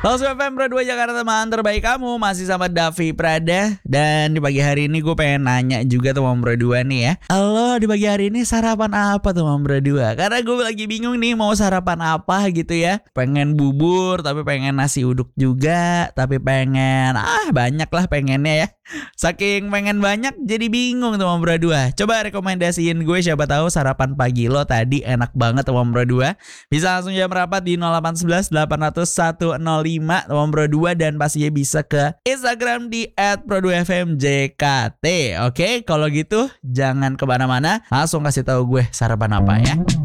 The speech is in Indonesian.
Langsung FM Pro 2 Jakarta, teman terbaik kamu. Masih sama Davi Prada. Dan di pagi hari ini gue pengen nanya juga teman Pro 2 nih ya. Halo, di pagi hari ini sarapan apa teman Pro 2? Karena gue lagi bingung nih mau sarapan apa gitu ya. Pengen bubur, tapi pengen nasi uduk juga. Tapi pengen, banyak lah pengennya ya. Saking pengen banyak jadi bingung teman Pro 2. Coba rekomendasiin gue, siapa tahu sarapan pagi lo tadi enak banget teman Pro 2. Bisa langsung jam rapat di 0811 800 105 teman Pro 2, dan pastinya bisa ke Instagram di @pro2fmjkt. Oke, kalau gitu jangan kemana-mana, langsung kasih tahu gue sarapan apa ya.